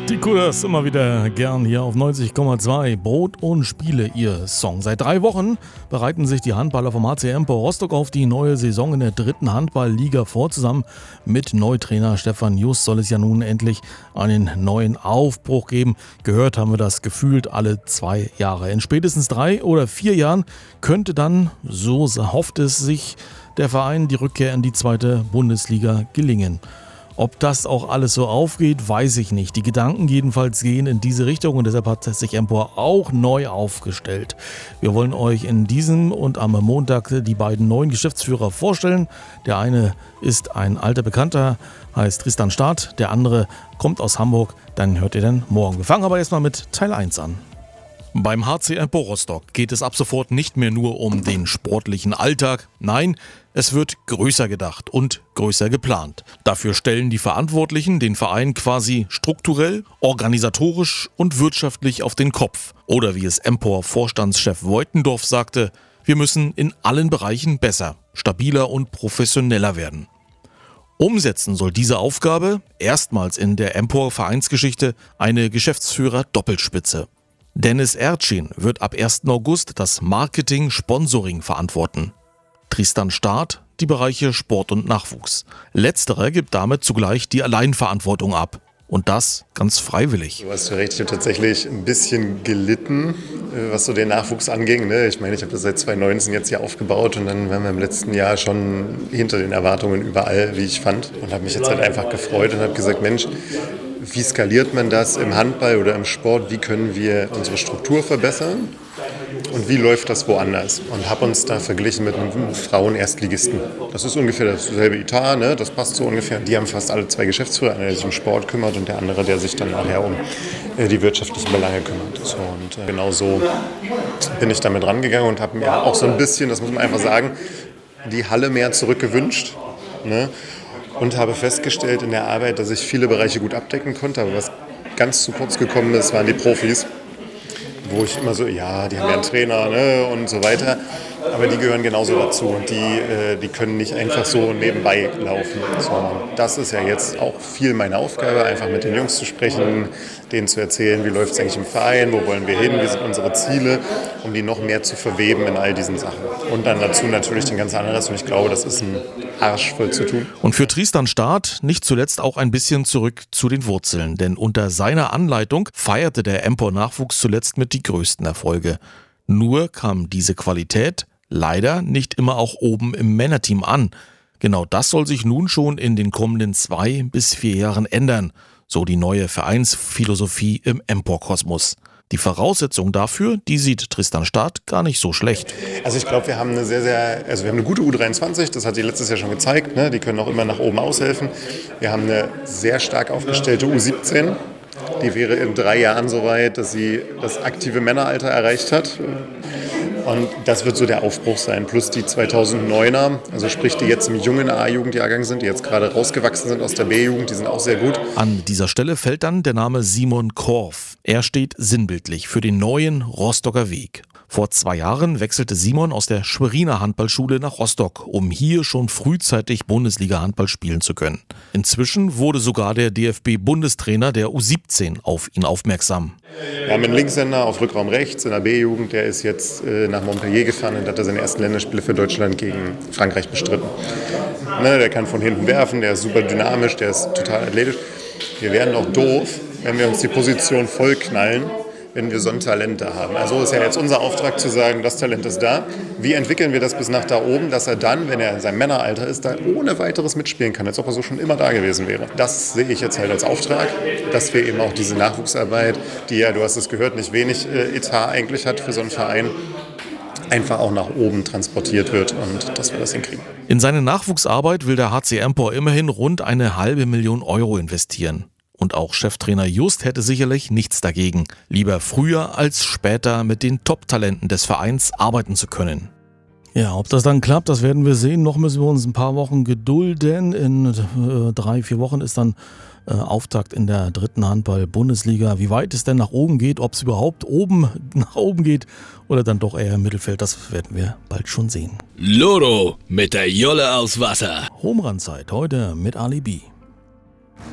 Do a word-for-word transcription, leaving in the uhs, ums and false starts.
Die Kudas immer wieder gern hier auf neunzig Komma zwei. Brot und Spiele, ihr Song. Seit drei Wochen bereiten sich die Handballer vom H C Empor Rostock auf die neue Saison in der dritten Handballliga vor. Zusammen mit Neutrainer Stefan Just soll es ja nun endlich einen neuen Aufbruch geben. Gehört haben wir das gefühlt alle zwei Jahre. In spätestens drei oder vier Jahren könnte dann, so hofft es sich der Verein, die Rückkehr in die zweite Bundesliga gelingen. Ob das auch alles so aufgeht, weiß ich nicht. Die Gedanken jedenfalls gehen in diese Richtung und deshalb hat sich Empor auch neu aufgestellt. Wir wollen euch in diesem und am Montag die beiden neuen Geschäftsführer vorstellen. Der eine ist ein alter Bekannter, heißt Tristan Staat. Der andere kommt aus Hamburg. Dann hört ihr dann morgen. Wir fangen aber erstmal mit Teil eins an. Beim H C Empor Rostock geht es ab sofort nicht mehr nur um den sportlichen Alltag. Nein, es wird größer gedacht und größer geplant. Dafür stellen die Verantwortlichen den Verein quasi strukturell, organisatorisch und wirtschaftlich auf den Kopf. Oder wie es Empor-Vorstandschef Voitendorf sagte, wir müssen in allen Bereichen besser, stabiler und professioneller werden. Umsetzen soll diese Aufgabe erstmals in der Empor-Vereinsgeschichte eine Geschäftsführer-Doppelspitze. Dennis Ertschin wird ab ersten August das Marketing-Sponsoring verantworten. Tristan Staat die Bereiche Sport und Nachwuchs. Letzterer gibt damit zugleich die Alleinverantwortung ab. Und das ganz freiwillig. Du hast recht, ich habe tatsächlich ein bisschen gelitten, was so den Nachwuchs anging. Ich meine, ich habe das seit zwanzig neunzehn jetzt hier aufgebaut und dann waren wir im letzten Jahr schon hinter den Erwartungen überall, wie ich fand. Und habe mich jetzt halt einfach gefreut und habe gesagt, Mensch, wie skaliert man das im Handball oder im Sport? Wie können wir unsere Struktur verbessern? Und wie läuft das woanders? Und habe uns da verglichen mit einem Frauen-Erstligisten. Das ist ungefähr dasselbe Etat, ne? Das passt so ungefähr. Die haben fast alle zwei Geschäftsführer, einer, der sich um Sport kümmert und der andere, der sich dann nachher um die wirtschaftlichen Belange kümmert. So, und genau so bin ich damit rangegangen und habe mir auch so ein bisschen, das muss man einfach sagen, die Halle mehr zurückgewünscht. Ne? Und habe festgestellt in der Arbeit, dass ich viele Bereiche gut abdecken konnte, aber was ganz zu kurz gekommen ist, waren die Profis, wo ich immer so, ja, die haben ja einen Trainer, ne, und so weiter, aber die gehören genauso dazu und die, äh, die können nicht einfach so nebenbei laufen. So, das ist ja jetzt auch viel meine Aufgabe, einfach mit den Jungs zu sprechen, denen zu erzählen, wie läuft es eigentlich im Verein, wo wollen wir hin, wie sind unsere Ziele, um die noch mehr zu verweben in all diesen Sachen. Und dann dazu natürlich den ganzen anderen Rest und ich glaube, das ist ein Arsch voll zu tun. Und für Tristan Staat nicht zuletzt auch ein bisschen zurück zu den Wurzeln, denn unter seiner Anleitung feierte der Empor-Nachwuchs zuletzt mit die größten Erfolge. Nur kam diese Qualität leider nicht immer auch oben im Männerteam an. Genau das soll sich nun schon in den kommenden zwei bis vier Jahren ändern, so die neue Vereinsphilosophie im Empor-Kosmos. Die Voraussetzung dafür, die sieht Tristan Staat gar nicht so schlecht. Also ich glaube, wir haben eine sehr, sehr, also wir haben eine gute U dreiundzwanzig, das hat sie letztes Jahr schon gezeigt, ne? Die können auch immer nach oben aushelfen. Wir haben eine sehr stark aufgestellte U siebzehn, die wäre in drei Jahren so weit, dass sie das aktive Männeralter erreicht hat. Und das wird so der Aufbruch sein, plus die zweitausenddeuner, also sprich die jetzt im jungen A-Jugendjahrgang sind, die jetzt gerade rausgewachsen sind aus der B-Jugend, die sind auch sehr gut. An dieser Stelle fällt dann der Name Simon Korf. Er steht sinnbildlich für den neuen Rostocker Weg. Vor zwei Jahren wechselte Simon aus der Schweriner Handballschule nach Rostock, um hier schon frühzeitig Bundesliga-Handball spielen zu können. Inzwischen wurde sogar der D F B-Bundestrainer der U siebzehn auf ihn aufmerksam. Wir haben einen Linkshänder auf Rückraum rechts in der B-Jugend, der ist jetzt äh, nach Montpellier gefahren und hat seine ersten Länderspiele für Deutschland gegen Frankreich bestritten. Ne, der kann von hinten werfen, der ist super dynamisch, der ist total athletisch. Wir wären doch doof, wenn wir uns die Position vollknallen, wenn wir so ein Talent da haben. Also ist ja jetzt unser Auftrag zu sagen, das Talent ist da. Wie entwickeln wir das bis nach da oben, dass er dann, wenn er in seinem Männeralter ist, da ohne weiteres mitspielen kann, als ob er so schon immer da gewesen wäre. Das sehe ich jetzt halt als Auftrag, dass wir eben auch diese Nachwuchsarbeit, die ja, du hast es gehört, nicht wenig äh, Etat eigentlich hat für so einen Verein, einfach auch nach oben transportiert wird und dass wir das hinkriegen. In seine Nachwuchsarbeit will der H C Empor immerhin rund eine halbe Million Euro investieren. Und auch Cheftrainer Just hätte sicherlich nichts dagegen, lieber früher als später mit den Top-Talenten des Vereins arbeiten zu können. Ja, ob das dann klappt, das werden wir sehen. Noch müssen wir uns ein paar Wochen gedulden. In äh, drei, vier Wochen ist dann äh, Auftakt in der dritten Handball-Bundesliga. Wie weit es denn nach oben geht, ob es überhaupt oben nach oben geht oder dann doch eher im Mittelfeld, das werden wir bald schon sehen. Loro mit der Jolle aus Wasser. Homerun-Zeit heute mit Ali B.